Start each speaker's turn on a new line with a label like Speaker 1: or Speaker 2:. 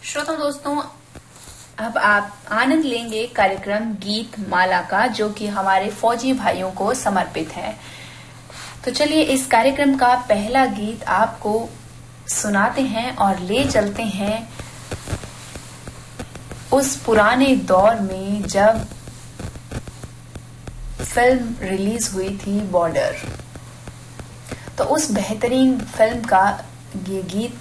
Speaker 1: श्रोता दोस्तों, अब आप आनंद लेंगे कार्यक्रम गीत माला का, जो कि हमारे फौजी भाइयों को समर्पित है। तो चलिए इस कार्यक्रम का पहला गीत आपको सुनाते हैं और ले चलते हैं उस पुराने दौर में जब फिल्म रिलीज हुई थी बॉर्डर। तो उस बेहतरीन फिल्म का ये गीत